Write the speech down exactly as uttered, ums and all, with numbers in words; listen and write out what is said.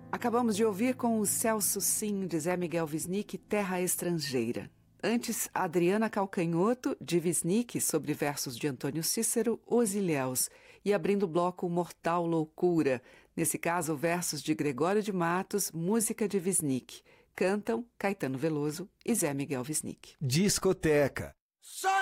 Acabamos de ouvir com o Celso Sim, de Zé Miguel Wisnik, Terra Estrangeira. Antes, Adriana Calcanhoto, de Wisnik, sobre versos de Antônio Cícero, Os Ilhéus. E abrindo o bloco Mortal Loucura, nesse caso versos de Gregório de Matos, música de Wisnik. Cantam Caetano Veloso e Zé Miguel Wisnik. Discoteca.